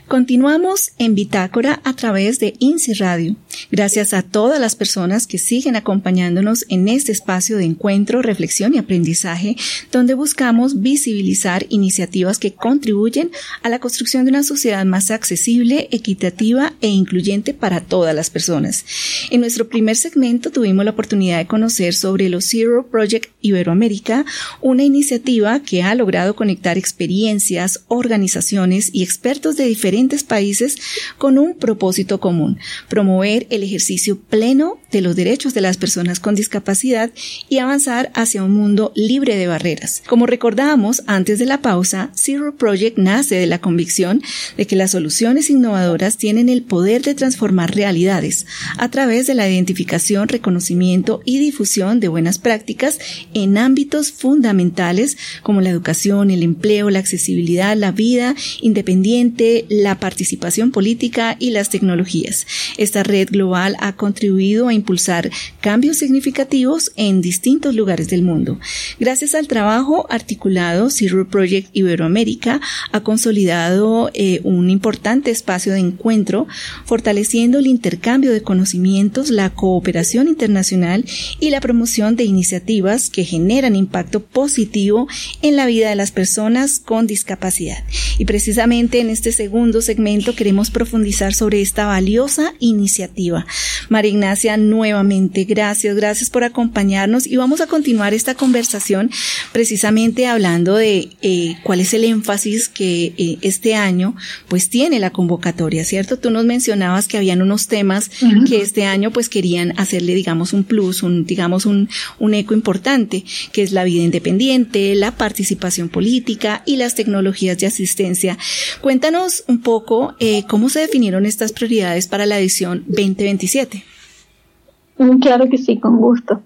Continuamos en Bitácora a través de INSI Radio. Gracias a todas las personas que siguen acompañándonos en este espacio de encuentro, reflexión y aprendizaje, donde buscamos visibilizar iniciativas que contribuyen a la construcción de una sociedad más accesible, equitativa e incluyente para todas las personas. En nuestro primer segmento tuvimos la oportunidad de conocer sobre los Zero Project Iberoamérica, una iniciativa que ha logrado conectar experiencias, organizaciones y expertos de diferentes países con un propósito común: promover el ejercicio pleno de los derechos de las personas con discapacidad y avanzar hacia un mundo libre de barreras. Como recordábamos antes de la pausa, Zero Project nace de la convicción de que las soluciones innovadoras tienen el poder de transformar realidades a través de la identificación, reconocimiento y difusión de buenas prácticas en ámbitos fundamentales como la educación, el empleo, la accesibilidad, la vida independiente, la participación política y las tecnologías. Esta red global ha contribuido a impulsar cambios significativos en distintos lugares del mundo. Gracias al trabajo articulado, Zero Project Iberoamérica ha consolidado un importante espacio de encuentro, fortaleciendo el intercambio de conocimientos, la cooperación internacional y la promoción de iniciativas que generan impacto positivo en la vida de las personas con discapacidad. Y precisamente en este segundo segmento queremos profundizar sobre esta valiosa iniciativa. María Ignacia, nuevamente gracias por acompañarnos, y vamos a continuar esta conversación precisamente hablando de cuál es el énfasis que este año pues tiene la convocatoria, ¿cierto? Tú nos mencionabas que habían unos temas que este año pues querían hacerle, digamos, un plus, un eco importante, que es la vida independiente, la participación política y las tecnologías de asistencia. Cuéntanos un poco cómo se definieron estas prioridades para la edición 2027. Claro que sí, con gusto.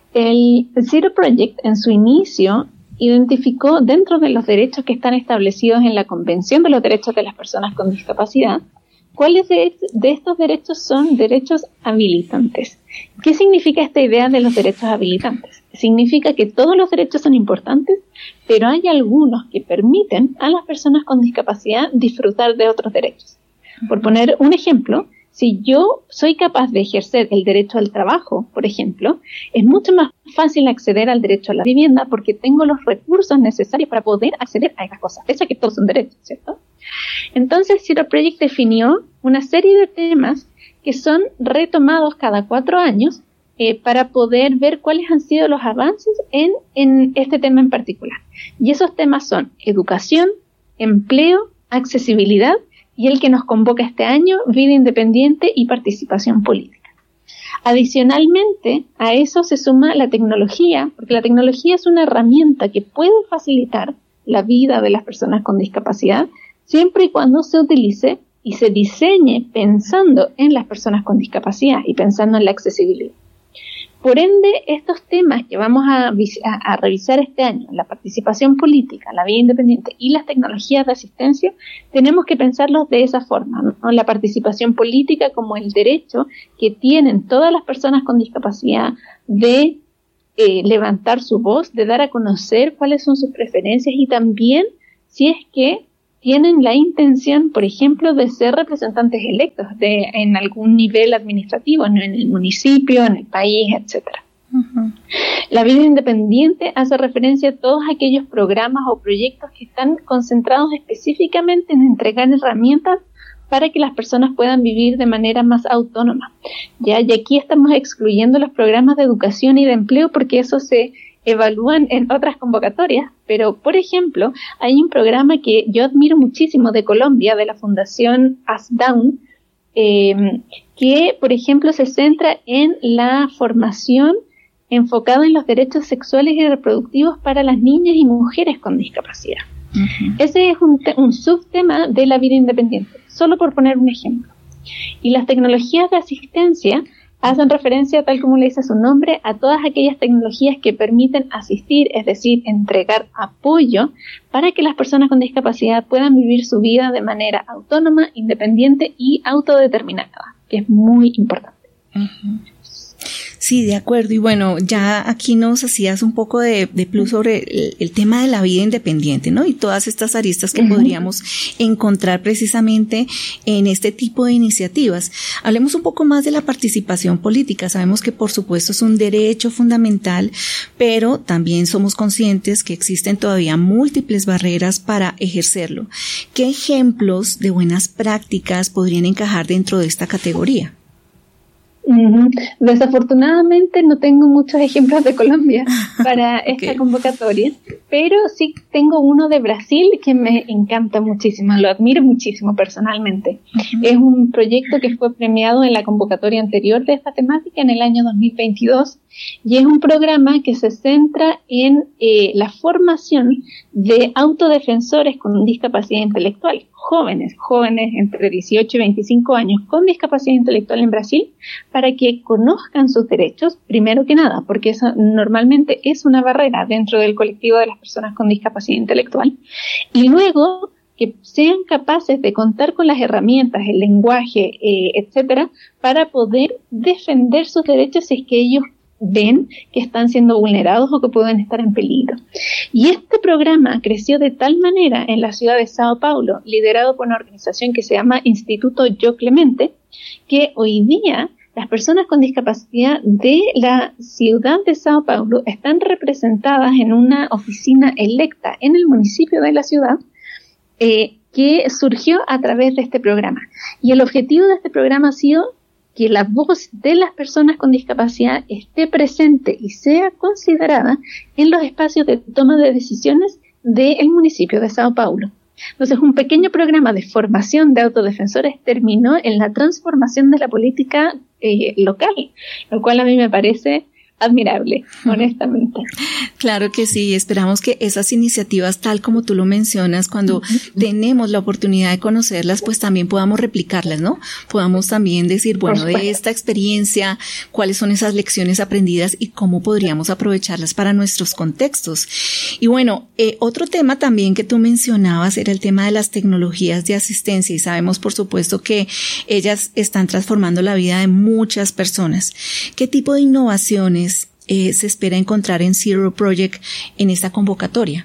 El Zero Project en su inicio identificó dentro de los derechos que están establecidos en la Convención de los Derechos de las Personas con Discapacidad, cuáles de estos derechos son derechos habilitantes. ¿Qué significa esta idea de los derechos habilitantes? Significa que todos los derechos son importantes, pero hay algunos que permiten a las personas con discapacidad disfrutar de otros derechos. Por poner un ejemplo, si yo soy capaz de ejercer el derecho al trabajo, por ejemplo, es mucho más fácil acceder al derecho a la vivienda porque tengo los recursos necesarios para poder acceder a esas cosas, pese a que todos son derechos, ¿cierto? Entonces, Zero Project definió una serie de temas que son retomados cada 4 años para poder ver cuáles han sido los avances en este tema en particular. Y esos temas son educación, empleo, accesibilidad y el que nos convoca este año, vida independiente y participación política. Adicionalmente, a eso se suma la tecnología, porque la tecnología es una herramienta que puede facilitar la vida de las personas con discapacidad, siempre y cuando se utilice y se diseñe pensando en las personas con discapacidad y pensando en la accesibilidad. Por ende, estos temas que vamos a revisar este año, la participación política, la vida independiente y las tecnologías de asistencia, tenemos que pensarlos de esa forma, ¿no? La participación política como el derecho que tienen todas las personas con discapacidad de levantar su voz, de dar a conocer cuáles son sus preferencias y también si es que tienen la intención, por ejemplo, de ser representantes electos en algún nivel administrativo, en el municipio, en el país, etcétera. Uh-huh. La vida independiente hace referencia a todos aquellos programas o proyectos que están concentrados específicamente en entregar herramientas para que las personas puedan vivir de manera más autónoma. Y aquí estamos excluyendo los programas de educación y de empleo porque eso se evalúan en otras convocatorias, pero por ejemplo hay un programa que yo admiro muchísimo de Colombia, de la Fundación ASDAUN, que por ejemplo se centra en la formación enfocada en los derechos sexuales y reproductivos para las niñas y mujeres con discapacidad. Uh-huh. Ese es un subtema de la vida independiente, solo por poner un ejemplo. Y las tecnologías de asistencia hacen referencia, tal como le dice su nombre, a todas aquellas tecnologías que permiten asistir, es decir, entregar apoyo para que las personas con discapacidad puedan vivir su vida de manera autónoma, independiente y autodeterminada, que es muy importante. Uh-huh. Sí, de acuerdo. Y bueno, ya aquí nos hacías un poco de plus sobre el tema de la vida independiente, ¿no? Y todas estas aristas que podríamos encontrar precisamente en este tipo de iniciativas. Hablemos un poco más de la participación política. Sabemos que por supuesto es un derecho fundamental, pero también somos conscientes que existen todavía múltiples barreras para ejercerlo. ¿Qué ejemplos de buenas prácticas podrían encajar dentro de esta categoría? Desafortunadamente no tengo muchos ejemplos de Colombia para esta convocatoria, pero sí tengo uno de Brasil que me encanta muchísimo, lo admiro muchísimo personalmente. Es un proyecto que fue premiado en la convocatoria anterior de esta temática en el año 2022 y es un programa que se centra en la formación de autodefensores con discapacidad intelectual, jóvenes entre 18 y 25 años con discapacidad intelectual en Brasil, para que conozcan sus derechos, primero que nada, porque eso normalmente es una barrera dentro del colectivo de las personas con discapacidad intelectual, y luego que sean capaces de contar con las herramientas, el lenguaje, etcétera, para poder defender sus derechos si es que ellos ven que están siendo vulnerados o que pueden estar en peligro. Y este programa creció de tal manera en la ciudad de Sao Paulo, liderado por una organización que se llama Instituto Yo Clemente, que hoy día las personas con discapacidad de la ciudad de Sao Paulo están representadas en una oficina electa en el municipio de la ciudad, que surgió a través de este programa. Y el objetivo de este programa ha sido que la voz de las personas con discapacidad esté presente y sea considerada en los espacios de toma de decisiones del municipio de Sao Paulo. Entonces, un pequeño programa de formación de autodefensores terminó en la transformación de la política local, lo cual a mí me parece admirable, honestamente. Claro que sí, esperamos que esas iniciativas, tal como tú lo mencionas, cuando tenemos la oportunidad de conocerlas, pues también podamos replicarlas, ¿no? Podamos también decir, bueno, de esta experiencia, cuáles son esas lecciones aprendidas y cómo podríamos aprovecharlas para nuestros contextos. Y bueno, otro tema también que tú mencionabas era el tema de las tecnologías de asistencia, y sabemos, por supuesto, que ellas están transformando la vida de muchas personas. ¿Qué tipo de innovaciones se espera encontrar en Zero Project en esta convocatoria?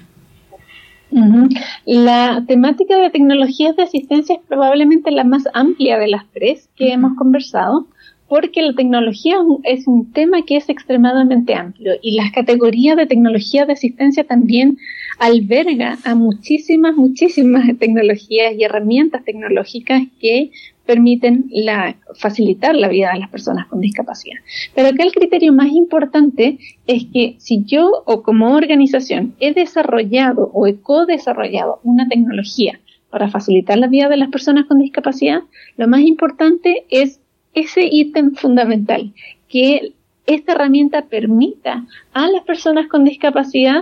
La temática de tecnologías de asistencia es probablemente la más amplia de las tres que hemos conversado, porque la tecnología es un tema que es extremadamente amplio y las categorías de tecnología de asistencia también alberga a muchísimas tecnologías y herramientas tecnológicas que permiten facilitar la vida de las personas con discapacidad. Pero acá el criterio más importante es que si yo o como organización he desarrollado o he co-desarrollado una tecnología para facilitar la vida de las personas con discapacidad, lo más importante es ese ítem fundamental, que esta herramienta permita a las personas con discapacidad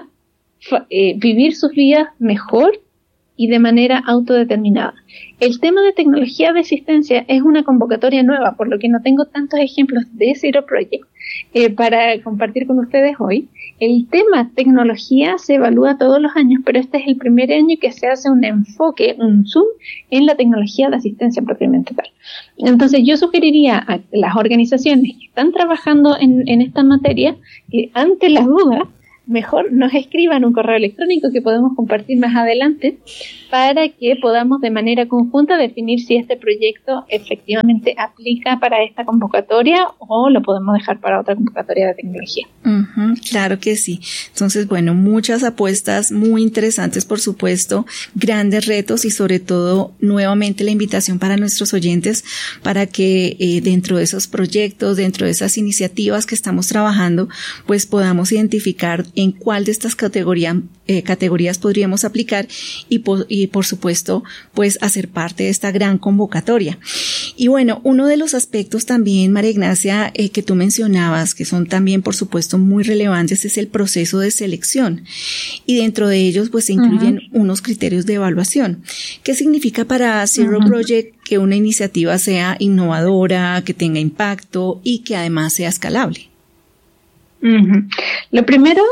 vivir sus vidas mejor y de manera autodeterminada. El tema de tecnología de asistencia es una convocatoria nueva, por lo que no tengo tantos ejemplos de Zero Project para compartir con ustedes hoy. El tema tecnología se evalúa todos los años, pero este es el primer año que se hace un enfoque, un zoom en la tecnología de asistencia propiamente tal. Entonces yo sugeriría a las organizaciones que están trabajando en esta materia que ante las dudas mejor nos escriban un correo electrónico que podemos compartir más adelante para que podamos de manera conjunta definir si este proyecto efectivamente aplica para esta convocatoria o lo podemos dejar para otra convocatoria de tecnología. Claro que sí. Entonces, bueno, muchas apuestas muy interesantes, por supuesto, grandes retos y sobre todo nuevamente la invitación para nuestros oyentes para que dentro de esos proyectos, dentro de esas iniciativas que estamos trabajando, pues podamos identificar en cuál de estas categorías podríamos aplicar y por supuesto pues hacer parte de esta gran convocatoria. Y bueno, uno de los aspectos también, María Ignacia, que tú mencionabas, que son también por supuesto muy relevantes, es el proceso de selección, y dentro de ellos pues se incluyen unos criterios de evaluación. ¿Qué significa para Zero Project que una iniciativa sea innovadora, que tenga impacto y que además sea escalable? Lo primero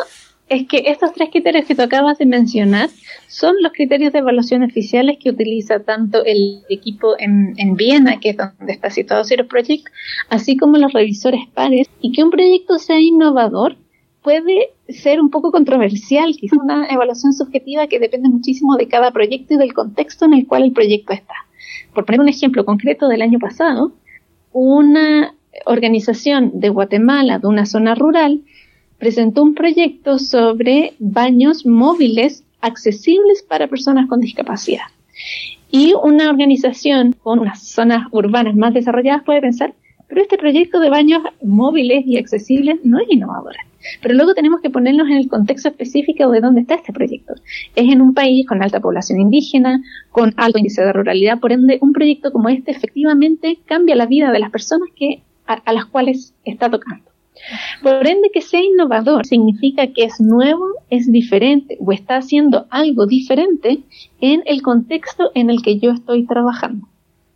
Es que estos 3 criterios que tú acabas de mencionar son los criterios de evaluación oficiales que utiliza tanto el equipo en Viena, que es donde está situado Zero Project, así como los revisores pares. Y que un proyecto sea innovador puede ser un poco controversial, quizás una evaluación subjetiva que depende muchísimo de cada proyecto y del contexto en el cual el proyecto está. Por poner un ejemplo concreto del año pasado, una organización de Guatemala, de una zona rural, presentó un proyecto sobre baños móviles accesibles para personas con discapacidad. Y una organización con unas zonas urbanas más desarrolladas puede pensar, pero este proyecto de baños móviles y accesibles no es innovador. Pero luego tenemos que ponernos en el contexto específico de dónde está este proyecto. Es en un país con alta población indígena, con alto índice de ruralidad, por ende un proyecto como este efectivamente cambia la vida de las personas a las cuales está tocando. Por ende, que sea innovador significa que es nuevo, es diferente o está haciendo algo diferente en el contexto en el que yo estoy trabajando.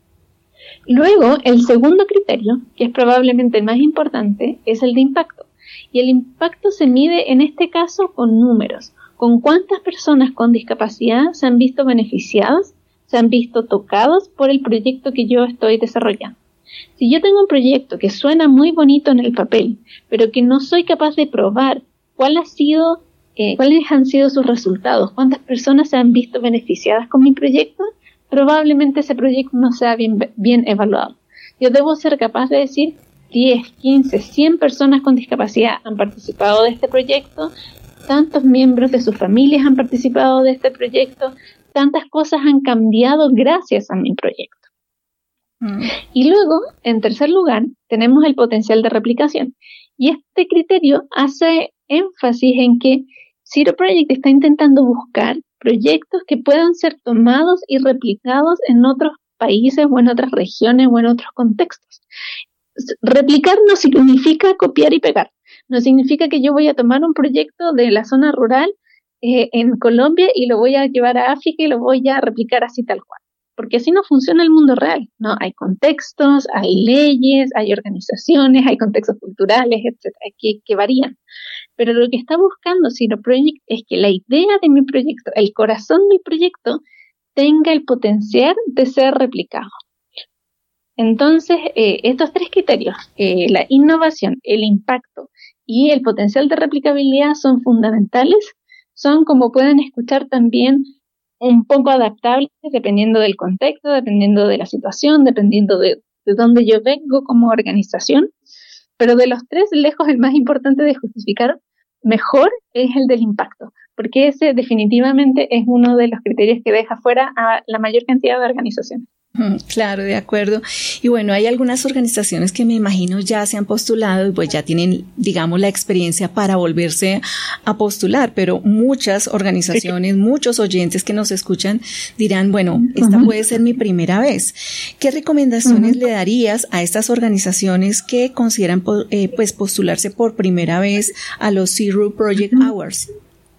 Luego, el segundo criterio, que es probablemente el más importante, es el de impacto. Y el impacto se mide en este caso con números, con cuántas personas con discapacidad se han visto beneficiadas, se han visto tocadas por el proyecto que yo estoy desarrollando. Si yo tengo un proyecto que suena muy bonito en el papel, pero que no soy capaz de probar cuáles han sido sus resultados, cuántas personas se han visto beneficiadas con mi proyecto, probablemente ese proyecto no sea bien evaluado. Yo debo ser capaz de decir 10, 15, 100 personas con discapacidad han participado de este proyecto, tantos miembros de sus familias han participado de este proyecto, tantas cosas han cambiado gracias a mi proyecto. Y luego, en tercer lugar, tenemos el potencial de replicación. Y este criterio hace énfasis en que Zero Project está intentando buscar proyectos que puedan ser tomados y replicados en otros países o en otras regiones o en otros contextos. Replicar no significa copiar y pegar. No significa que yo voy a tomar un proyecto de la zona rural en Colombia y lo voy a llevar a África y lo voy a replicar así tal cual. Porque así no funciona el mundo real, ¿no? Hay contextos, hay leyes, hay organizaciones, hay contextos culturales, etcétera, que varían. Pero lo que está buscando Zero Project es que la idea de mi proyecto, el corazón del proyecto, tenga el potencial de ser replicado. Entonces, estos 3 criterios, la innovación, el impacto y el potencial de replicabilidad son fundamentales, son, como pueden escuchar también, un poco adaptables dependiendo del contexto, dependiendo de la situación, dependiendo de dónde yo vengo como organización, pero de los 3, lejos el más importante de justificar mejor es el del impacto, porque ese definitivamente es uno de los criterios que deja fuera a la mayor cantidad de organizaciones. Claro, de acuerdo. Y bueno, hay algunas organizaciones que me imagino ya se han postulado y pues ya tienen, digamos, la experiencia para volverse a postular, pero muchas organizaciones, muchos oyentes que nos escuchan dirán, bueno, esta puede ser mi primera vez. ¿Qué recomendaciones le darías a estas organizaciones que consideran pues postularse por primera vez a los Zero Project Awards?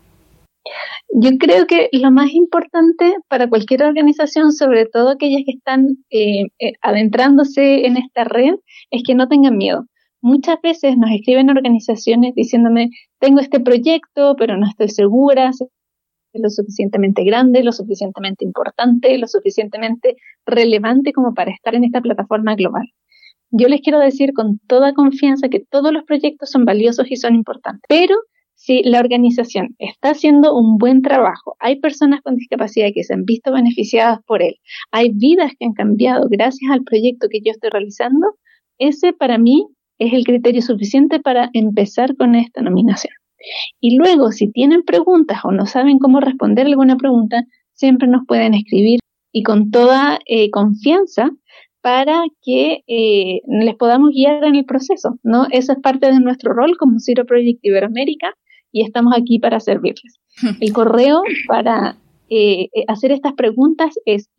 Yo creo que lo más importante para cualquier organización, sobre todo aquellas que están adentrándose en esta red, es que no tengan miedo. Muchas veces nos escriben organizaciones diciéndome, tengo este proyecto, pero no estoy segura si es lo suficientemente grande, lo suficientemente importante, lo suficientemente relevante como para estar en esta plataforma global. Yo les quiero decir con toda confianza que todos los proyectos son valiosos y son importantes, pero si la organización está haciendo un buen trabajo, hay personas con discapacidad que se han visto beneficiadas por él, hay vidas que han cambiado gracias al proyecto que yo estoy realizando, ese para mí es el criterio suficiente para empezar con esta nominación. Y luego, si tienen preguntas o no saben cómo responder alguna pregunta, siempre nos pueden escribir y con toda confianza para que les podamos guiar en el proceso, ¿no? Eso es parte de nuestro rol como Zero Project Iberoamérica y estamos aquí para servirles. El correo para hacer estas preguntas es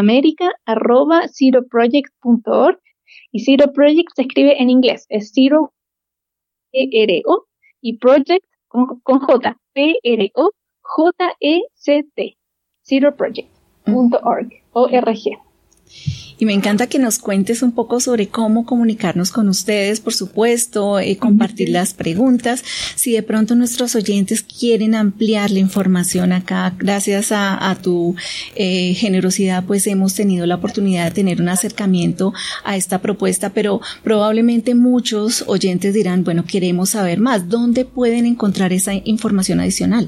iberoamerica@zeroproject.org y Zero Project se escribe en inglés, es Zero E-R-O y Project con J, P-R-O-J-E-C-T, zeroproject.org, O-R-G. Y me encanta que nos cuentes un poco sobre cómo comunicarnos con ustedes, por supuesto, compartir las preguntas. Si de pronto nuestros oyentes quieren ampliar la información acá, gracias a tu generosidad, pues hemos tenido la oportunidad de tener un acercamiento a esta propuesta, pero probablemente muchos oyentes dirán, bueno, queremos saber más. ¿Dónde pueden encontrar esa información adicional?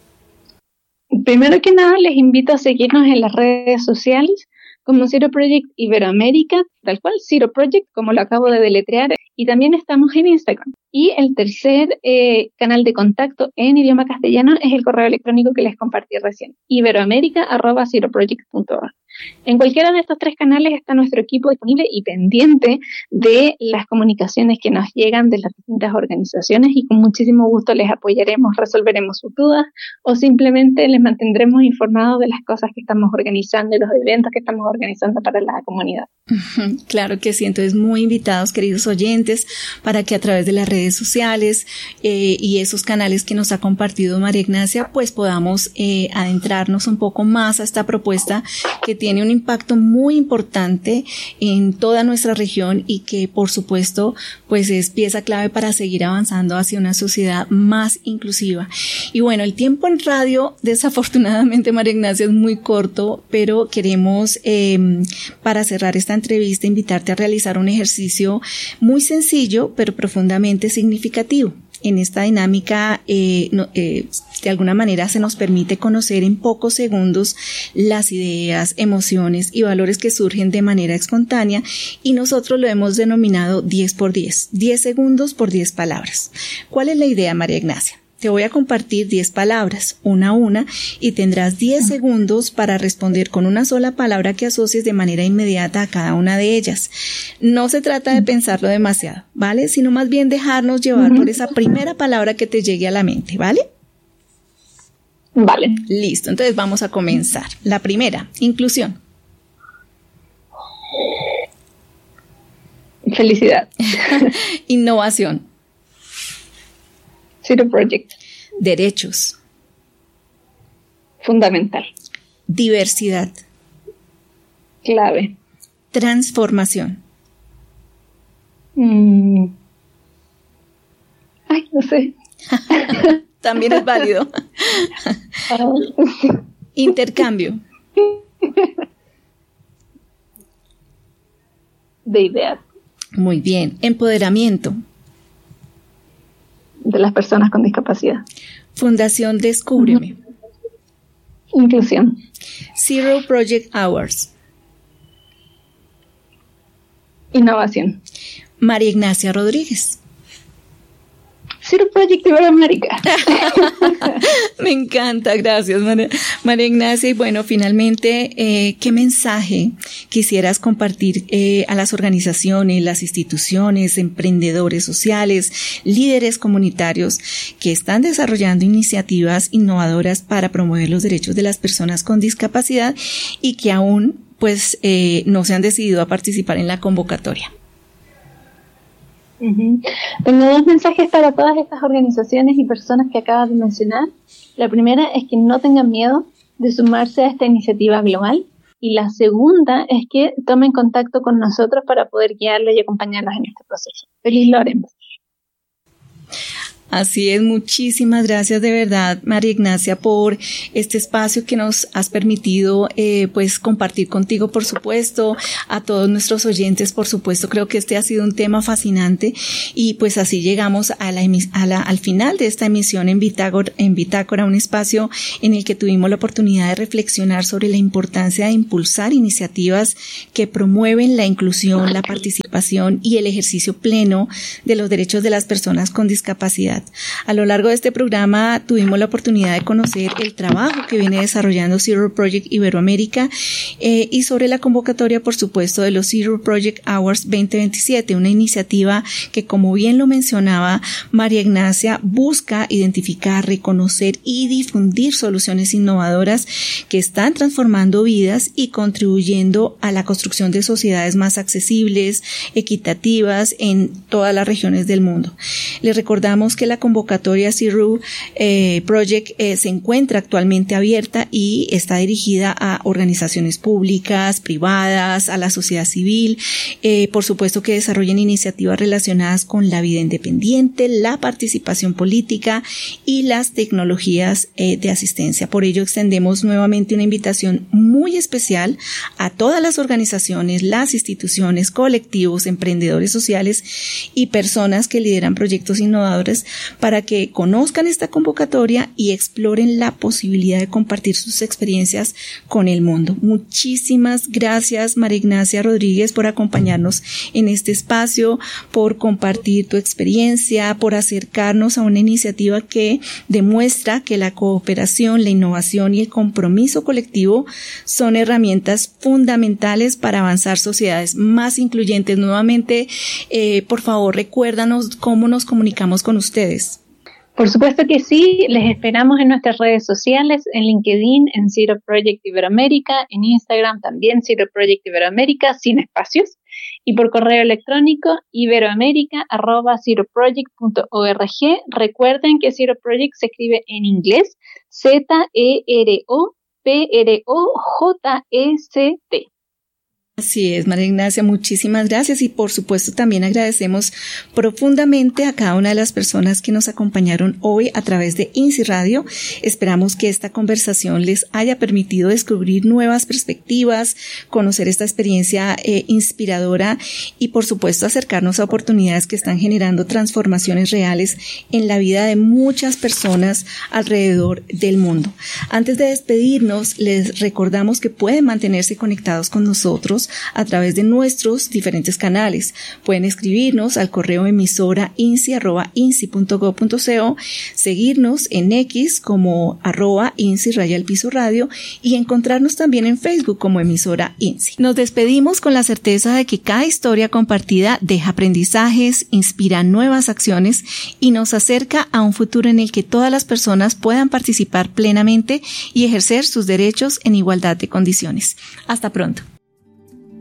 Primero que nada, les invito a seguirnos en las redes sociales como Zero Project Iberoamérica, tal cual, Zero Project, como lo acabo de deletrear, y también estamos en Instagram. Y el tercer canal de contacto en idioma castellano es el correo electrónico que les compartí recién, iberoamerica@zeroproject.org. En cualquiera de estos tres canales está nuestro equipo disponible y pendiente de las comunicaciones que nos llegan de las distintas organizaciones, y con muchísimo gusto les apoyaremos, resolveremos sus dudas o simplemente les mantendremos informados de las cosas que estamos organizando y los eventos que estamos organizando para la comunidad. Claro que sí, entonces muy invitados, queridos oyentes, para que a través de las redes sociales y esos canales que nos ha compartido María Ignacia, pues podamos adentrarnos un poco más a esta propuesta que tiene un impacto muy importante en toda nuestra región y que por supuesto pues es pieza clave para seguir avanzando hacia una sociedad más inclusiva. Y bueno, el tiempo en radio desafortunadamente, María Ignacia, es muy corto, pero queremos para cerrar esta entrevista invitarte a realizar un ejercicio muy sencillo pero profundamente significativo. En esta dinámica, de alguna manera se nos permite conocer en pocos segundos las ideas, emociones y valores que surgen de manera espontánea, y nosotros lo hemos denominado 10 por 10, 10 segundos por 10 palabras. ¿Cuál es la idea, María Ignacia? Te voy a compartir 10 palabras, una a una, y tendrás 10 segundos para responder con una sola palabra que asocies de manera inmediata a cada una de ellas. No se trata de pensarlo demasiado, ¿vale? Sino más bien dejarnos llevar por esa primera palabra que te llegue a la mente, ¿vale? Vale. Listo, entonces vamos a comenzar. La primera, inclusión. Felicidad. Innovación. Zero Project. Derechos. Fundamental. Diversidad. Clave. Transformación. Ay, no sé. También es válido. Intercambio. De ideas. Muy bien. Empoderamiento. De las personas con discapacidad. Fundación Descúbreme. Inclusión. Zero Project Hours. Innovación. María Ignacia Rodríguez. Zero Project Iberoamérica. Me encanta, gracias María Ignacia. Y bueno, finalmente, ¿qué mensaje quisieras compartir a las organizaciones, las instituciones, emprendedores sociales, líderes comunitarios que están desarrollando iniciativas innovadoras para promover los derechos de las personas con discapacidad y que aún pues no se han decidido a participar en la convocatoria? Tengo dos mensajes para todas estas organizaciones y personas que acabas de mencionar. La primera es que no tengan miedo de sumarse a esta iniciativa global, y la segunda es que tomen contacto con nosotros para poder guiarlos y acompañarlos en este proceso. Feliz lo haremos. Así es, muchísimas gracias de verdad, María Ignacia, por este espacio que nos has permitido pues compartir contigo, por supuesto, a todos nuestros oyentes, por supuesto. Creo que este ha sido un tema fascinante, y pues así llegamos al final de esta emisión en Bitácora, un espacio en el que tuvimos la oportunidad de reflexionar sobre la importancia de impulsar iniciativas que promueven la inclusión, la participación y el ejercicio pleno de los derechos de las personas con discapacidad. A lo largo de este programa tuvimos la oportunidad de conocer el trabajo que viene desarrollando Zero Project Iberoamérica y sobre la convocatoria, por supuesto, de los Zero Project Hours 2027, una iniciativa que, como bien lo mencionaba María Ignacia, busca identificar, reconocer y difundir soluciones innovadoras que están transformando vidas y contribuyendo a la construcción de sociedades más accesibles, equitativas en todas las regiones del mundo. Les recordamos que la convocatoria CIRU Project se encuentra actualmente abierta y está dirigida a organizaciones públicas, privadas, a la sociedad civil, por supuesto que desarrollen iniciativas relacionadas con la vida independiente, la participación política y las tecnologías de asistencia. Por ello extendemos nuevamente una invitación muy especial a todas las organizaciones, las instituciones, colectivos, emprendedores sociales y personas que lideran proyectos innovadores para que conozcan esta convocatoria y exploren la posibilidad de compartir sus experiencias con el mundo. Muchísimas gracias, María Ignacia Rodríguez, por acompañarnos en este espacio, por compartir tu experiencia, por acercarnos a una iniciativa que demuestra que la cooperación, la innovación y el compromiso colectivo son herramientas fundamentales para avanzar sociedades más incluyentes. Nuevamente, por favor, recuérdanos cómo nos comunicamos con ustedes. Por supuesto que sí, les esperamos en nuestras redes sociales, en LinkedIn, en Zero Project Iberoamérica, en Instagram también Zero Project Iberoamérica, sin espacios, y por correo electrónico iberoamerica@zeroproject.org. Recuerden que Zero Project se escribe en inglés, ZEROPROJECT. Así es, María Ignacia, muchísimas gracias y por supuesto también agradecemos profundamente a cada una de las personas que nos acompañaron hoy a través de INSI Radio. Esperamos que esta conversación les haya permitido descubrir nuevas perspectivas, conocer esta experiencia inspiradora y por supuesto acercarnos a oportunidades que están generando transformaciones reales en la vida de muchas personas alrededor del mundo. Antes de despedirnos, les recordamos que pueden mantenerse conectados con nosotros a través de nuestros diferentes canales. Pueden escribirnos al correo emisora insi@insi.go.co, seguirnos en X como @INSI_radio y encontrarnos también en Facebook como emisora INSI. Nos despedimos con la certeza de que cada historia compartida deja aprendizajes, inspira nuevas acciones y nos acerca a un futuro en el que todas las personas puedan participar plenamente y ejercer sus derechos en igualdad de condiciones. Hasta pronto.